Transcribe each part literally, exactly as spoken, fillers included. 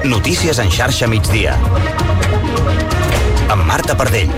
Notícies en xarxa migdia. Amb Marta Pardell.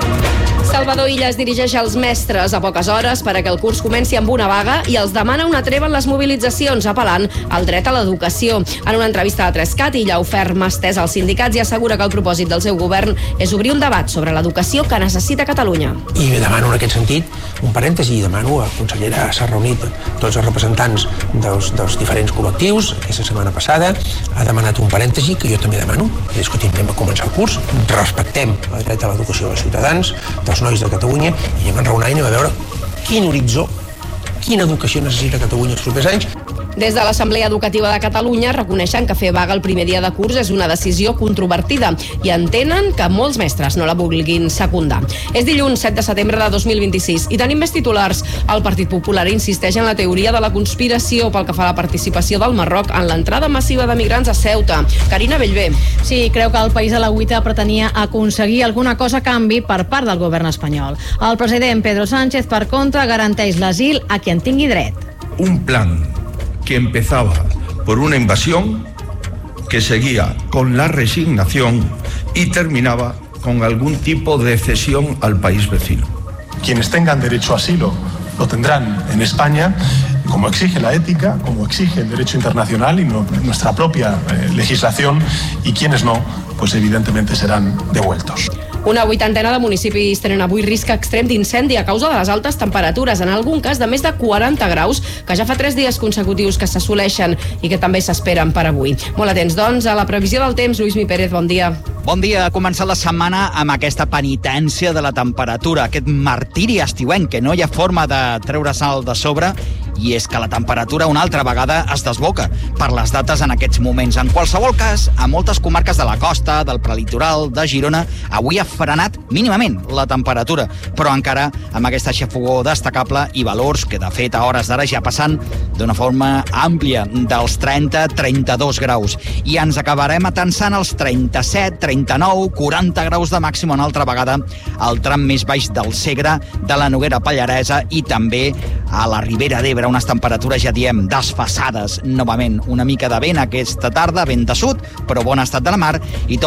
Salvador Illa es dirigeix als mestres a poques hores perquè el curs comenci amb una vaga i els demana una treva en les mobilitzacions, apel·lant al dret a l'educació. En una entrevista a Trescat, Illa ha ofert mà estesa als sindicats i assegura que el propòsit del seu govern és obrir un debat sobre l'educació que necessita Catalunya. I demano en aquest sentit un parèntesi i demano a la consellera, s'ha reunit tots els representants dels, dels diferents col·lectius. Aquesta setmana passada ha demanat un parèntesi que jo també demano. Discutim, anem a començar el curs, respectem el dret a l'educació dels ciutadans, dels nois de Catalunya, i anem a enraonar i anem a veure quin horitzó, quina educació necessita Catalunya els propers anys. Des de l'Assemblea Educativa de Catalunya reconeixen que fer vaga el primer dia de curs és una decisió controvertida i entenen que molts mestres no la vulguin secundar. És dilluns set de setembre de dos mil vint-i-sis i tenim més titulars. El Partit Popular insisteix en la teoria de la conspiració pel que fa a la participació del Marroc en l'entrada massiva de migrants a Ceuta. Carina Bellver. Sí, creu que el país de l'agüita pretenia aconseguir alguna cosa a canvi per part del govern espanyol. El president Pedro Sánchez, per contra, garanteix l'asil a qui en tingui dret. Un plan que empezaba por una invasión, que seguía con la resignación y terminaba con algún tipo de cesión al país vecino. Quienes tengan derecho a asilo lo tendrán en España, como exige la ética, como exige el derecho internacional y no, nuestra propia eh, legislación, y quienes no, pues evidentemente serán devueltos. Una vuitantena de municipis tenen avui risc extrem d'incendi a causa de les altes temperatures, en algun cas de més de quaranta graus, que ja fa tres dies consecutius que s'assoleixen i que també s'esperen per avui. Molt atents, doncs, a la previsió del temps. Lluís Mi Pérez, bon dia. Bon dia. Ha començat la setmana amb aquesta penitència de la temperatura, aquest martiri estiuenc, que no hi ha forma de treure-se'l de sobre, i és que la temperatura una altra vegada es desboca per les dates en aquests moments. En qualsevol cas, a moltes comarques de la costa, del prelitoral, de Girona, avui ha frenat mínimament la temperatura, però encara amb aquesta xafogor destacable i valors que, de fet, a hores d'ara ja passant d'una forma àmplia dels trenta a trenta-dos graus. I ens acabarem atensant als trenta-set, trenta-nou, quaranta graus de màxim una altra vegada al tram més baix del Segre, de la Noguera Pallaresa i també a la Ribera d'Ebre, unes temperatures, ja diem, desfasades novament. Una mica de vent aquesta tarda, vent de sud, però bon estat de la mar, i tot